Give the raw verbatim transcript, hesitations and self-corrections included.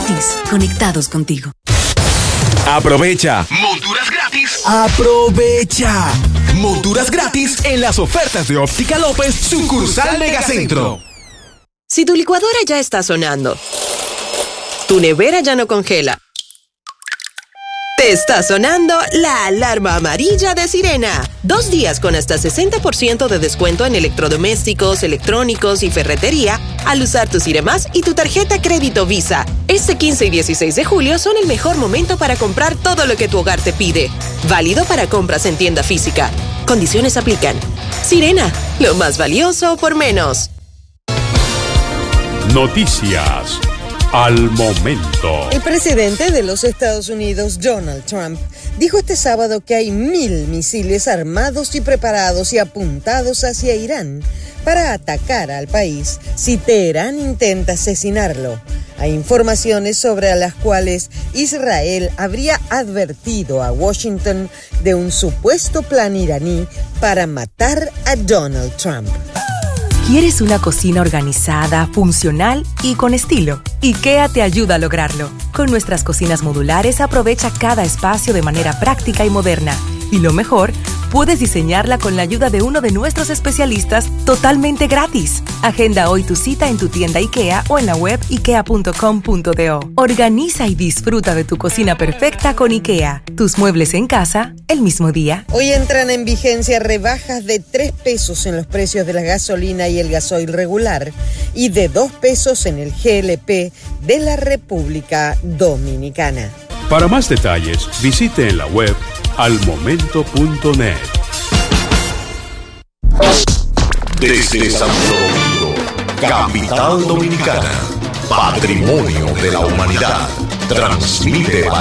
Otis, conectados contigo. Aprovecha. Monturas gratis. Aprovecha. Monturas gratis en las ofertas de Óptica López, sucursal Megacentro. Si tu licuadora ya está sonando, tu nevera ya no congela, te está sonando la alarma amarilla de Sirena. Dos días con hasta sesenta por ciento de descuento en electrodomésticos, electrónicos y ferretería al usar tu Siremás y tu tarjeta crédito Visa. Este quince y dieciséis de julio son el mejor momento para comprar todo lo que tu hogar te pide. Válido para compras en tienda física. Condiciones aplican. Sirena, lo más valioso por menos. Noticias al momento. El presidente de los Estados Unidos, Donald Trump, dijo este sábado que hay mil misiles armados y preparados y apuntados hacia Irán para atacar al país si Teherán intenta asesinarlo. Hay informaciones sobre las cuales Israel habría advertido a Washington de un supuesto plan iraní para matar a Donald Trump. ¿Quieres una cocina organizada, funcional y con estilo? IKEA te ayuda a lograrlo. Con nuestras cocinas modulares aprovecha cada espacio de manera práctica y moderna. Y lo mejor, puedes diseñarla con la ayuda de uno de nuestros especialistas totalmente gratis. Agenda hoy tu cita en tu tienda IKEA o en la web ikea punto com punto do. Organiza y disfruta de tu cocina perfecta con IKEA. Tus muebles en casa, el mismo día. Hoy entran en vigencia rebajas de tres pesos en los precios de la gasolina y el gasoil regular y de dos pesos en el G L P de la República Dominicana. Para más detalles, visite en la web al momento punto net. Desde Santo Domingo, capital dominicana, patrimonio de la humanidad, transmite para